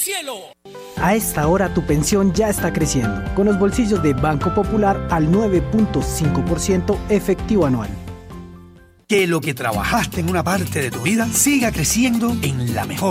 cielo. A esta hora tu pensión ya está creciendo, con los bolsillos de Banco Popular al 9.5% efectivo anual. Que lo que trabajaste en una parte de tu vida siga creciendo en la mejor.